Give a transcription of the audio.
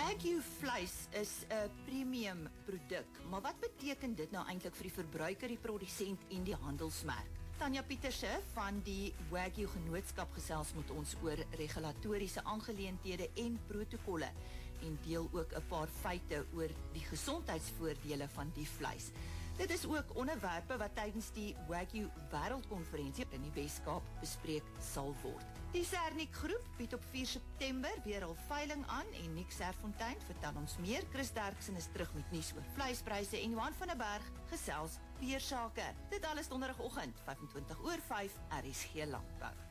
Wagyu vleis is 'n premium produk, maar wat beteken dit nou eintlik vir die verbruiker, die produsent en die handelsmerk? Tanya Pieterse van die Wagyu Genootskap gesels met ons oor regulatoriese aangeleenthede en protokolle en deel ook 'n paar feite oor die gesondheidsvoordele van die vleis. Dit is ook onderwerpe wat tydens die Wagyu Wêreldkonferensie in die Weskaap bespreek sal word. Die Sernik Groep bied op 4 September weer al veiling aan en Nick Serfontein vertel ons meer. Chris Derksen is terug met nuus oor vleispryse en Johan van der Berg gesels beersake. Dit alles donderdagoggend 5:25 oor 5 RSG Landbou.